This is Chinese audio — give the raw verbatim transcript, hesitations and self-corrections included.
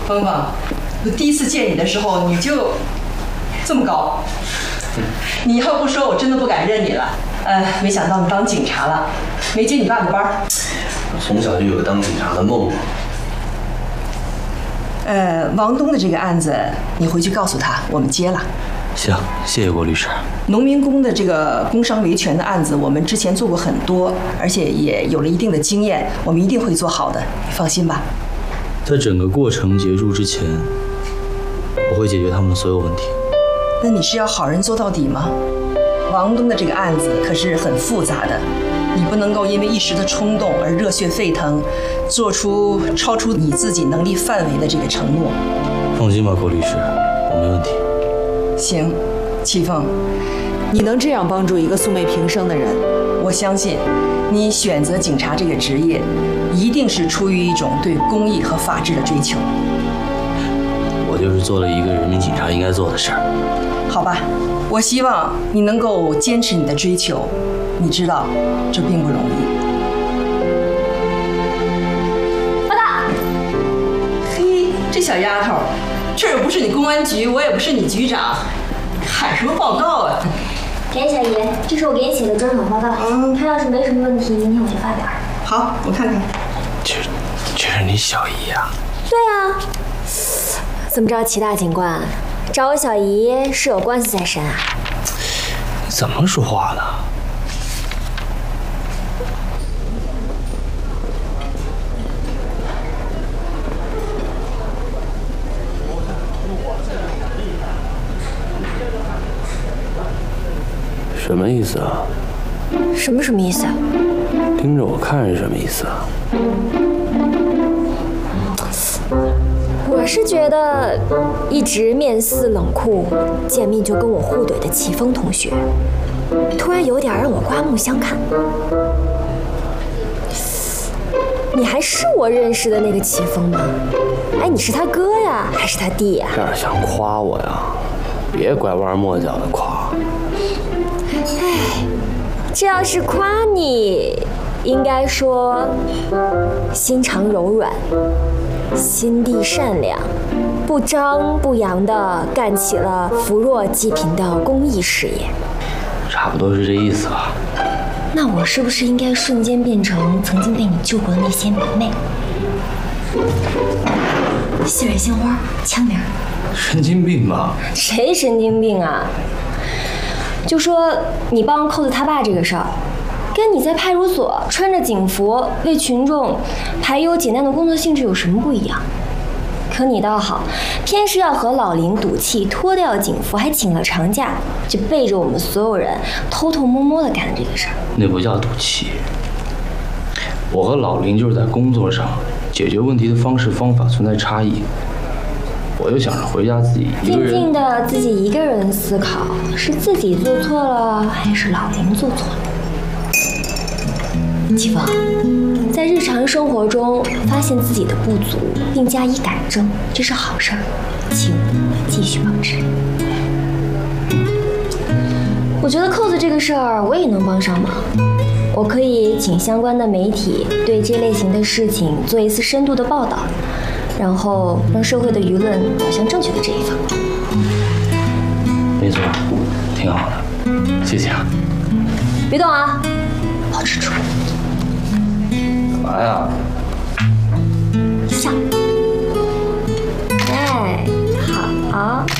峰峰，我第一次见你的时候你就这么高，你以后不说我真的不敢认你了。呃，没想到你当警察了，没接你爸的班儿。 我从小就有个当警察的梦。 呃，王东的这个案子，你回去告诉他，我们接了。 行，谢谢郭律师。 农民工的这个工伤维权的案子，我们之前做过很多，而且也有了一定的经验，我们一定会做好的，你放心吧。 在整个过程结束之前，我会解决他们的所有问题。 那你是要好人做到底吗？王东的这个案子可是很复杂的，你不能够因为一时的冲动而热血沸腾，做出超出你自己能力范围的这个承诺。 放心吧，郭律师，我没问题。 行，启凤， 你能这样帮助一个素昧平生的人， 我相信你选择警察这个职业，一定是出于一种对公益和法治的追求。 我就是做了一个人民警察应该做的事儿。 好吧，我希望你能够坚持你的追求，你知道这并不容易。 报告。 嘿，这小丫头，这又不是你公安局，我也不是你局长，喊什么报告啊？ 田小姨，这是我给你写的专访报告。嗯，他要是没什么问题，明天我就发表。 好，我看看。 这，这是你小姨呀？ 对啊。怎么着，齐大警官，找我小姨是有关系在身啊？ 你怎么说话呢？什么意思啊？ 什么什么意思啊？ 盯着我看是什么意思啊？ 我是觉得，一直面似冷酷，见面就跟我互怼的齐峰同学，突然有点让我刮目相看。你还是我认识的那个齐峰吗？哎，你是他哥呀，还是他弟呀？ 这样想夸我呀？别拐弯抹角的夸。 哎，这要是夸你，应该说心肠柔软。心地善良，不张不扬地干起了扶弱济贫的公益事业， 差不多是这意思吧。 那我是不是应该瞬间变成曾经被你救过的那些迷妹？谢蕊杏花，枪名。 神经病吧？ 谁神经病啊？就说你帮扣子他爸这个事儿，跟你在派出所穿着警服为群众排忧解难的工作性质有什么不一样？可你倒好，偏是要和老林赌气，脱掉警服，还请了长假，就背着我们所有人偷偷摸摸的干这个事儿。 那不叫赌气，我和老林就是在工作上解决问题的方式方法存在差异。我就想着回家自己一个人， 静静的自己一个人思考，是自己做错了，还是老林做错了？启峰，在日常生活中发现自己的不足并加以改正，这是好事儿，请继续保持。我觉得扣子这个事儿我也能帮上忙，我可以请相关的媒体对这类型的事情做一次深度的报道，然后让社会的舆论导向正确的这一方。 没错，挺好的，谢谢啊。 别动啊，保持住。 干嘛呀？ 笑。哎，好。